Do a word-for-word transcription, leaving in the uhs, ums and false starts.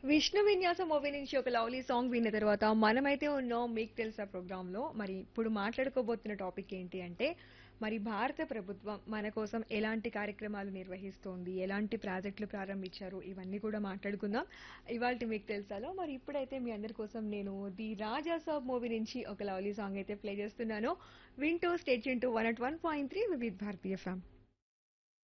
విష్ణు విన్యాసం మూవీ నుంచి ఒక లవ్లీ సాంగ్ విన్న తర్వాత మనమైతే ఉన్నాం మీకు తెలుసా ప్రోగ్రామ్ లో. మరి ఇప్పుడు మాట్లాడుకోబోతున్న టాపిక్ ఏంటి అంటే, మరి భారత ప్రభుత్వం మన కోసం ఎలాంటి కార్యక్రమాలు నిర్వహిస్తోంది, ఎలాంటి ప్రాజెక్టులు ప్రారంభించారు, ఇవన్నీ కూడా మాట్లాడుకుందాం ఇవాళ మీకు తెలుసాలో. మరి ఇప్పుడైతే మీ అందరి కోసం నేను ది రాజా సాబ్ మూవీ నుంచి ఒక లవ్లీ సాంగ్ అయితే ప్లే చేస్తున్నాను. వింటూ state to one at one point three Vividh Bharatiya FM.